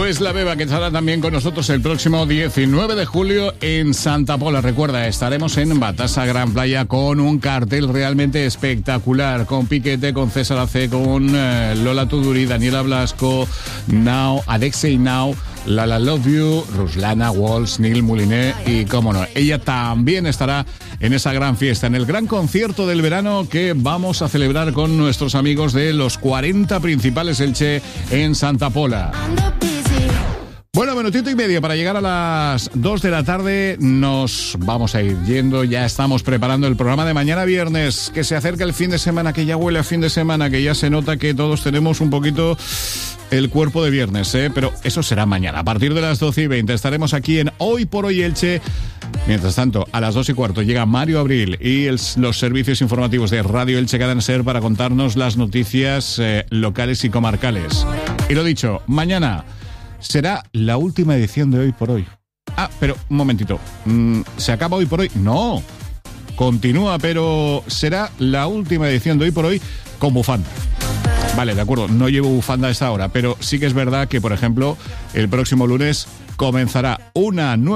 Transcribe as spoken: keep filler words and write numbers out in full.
es La Beba, que estará también con nosotros el próximo diecinueve de julio en Santa Pola. Recuerda, estaremos en Batasa Gran Playa con un cartel realmente espectacular, con Piquete, con César Ace, con eh, Lola Tuduri, Daniela Blasco, Now, Adexei Now, Lala Love You, Ruslana Walsh, Neil Mouliné y, cómo no, ella también estará en esa gran fiesta, en el gran concierto del verano que vamos a celebrar con nuestros amigos de los cuarenta principales Elche en Santa Pola. Bueno, minutito y medio para llegar a las dos de la tarde. Nos vamos a ir yendo. Ya estamos preparando el programa de mañana viernes, que se acerca el fin de semana, que ya huele a fin de semana, que ya se nota que todos tenemos un poquito el cuerpo de viernes, ¿eh? Pero eso será mañana. A partir de las doce y veinte estaremos aquí en Hoy por Hoy Elche. Mientras tanto, a las dos y cuarto llega Mario Abril y el, los servicios informativos de Radio Elche Cadena Ser para contarnos las noticias eh, locales y comarcales. Y lo dicho, mañana será la última edición de Hoy por Hoy. Ah, pero un momentito. ¿Se acaba Hoy por Hoy? No. Continúa, pero será la última edición de Hoy por Hoy con bufanda. Vale, de acuerdo, no llevo bufanda a esta hora, pero sí que es verdad que, por ejemplo, el próximo lunes comenzará una nueva